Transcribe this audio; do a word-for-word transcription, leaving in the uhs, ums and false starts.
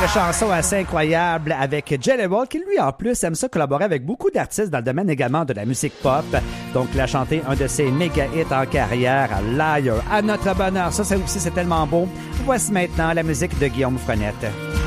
Autre chanson assez incroyable avec Jelly Roll, qui lui en plus aime ça collaborer avec beaucoup d'artistes dans le domaine également de la musique pop. Donc il a chanté un de ses méga hits en carrière, Liar, à notre bonheur. Ça, ça aussi c'est tellement beau. Voici maintenant la musique de Guillaume Frenette.